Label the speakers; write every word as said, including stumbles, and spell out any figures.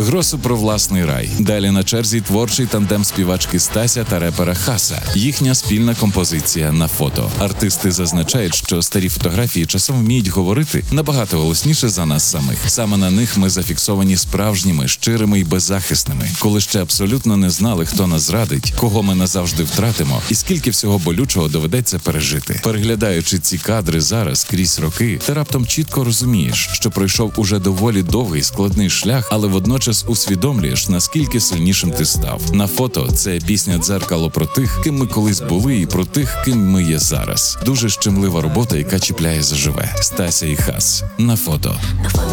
Speaker 1: Гросу про власний рай. Далі на черзі творчий тандем співачки Стася та репера Хаса. Їхня спільна композиція «На фото». Артисти зазначають, що старі фотографії часом вміють говорити набагато голосніше за нас самих. Саме на них ми зафіксовані справжніми, щирими і беззахисними, коли ще абсолютно не знали, хто нас зрадить, кого ми назавжди втратимо і скільки всього болючого доведеться пережити. Переглядаючи ці кадри зараз крізь роки, ти раптом чітко розумієш, що пройшов уже доволі довгий складний шлях, але водночас усвідомлюєш, наскільки сильнішим ти став. «На фото» – це пісня-дзеркало про тих, ким ми колись були, і про тих, ким ми є зараз. Дуже щемлива робота, яка чіпляє заживе. Стася і Хас. «На фото».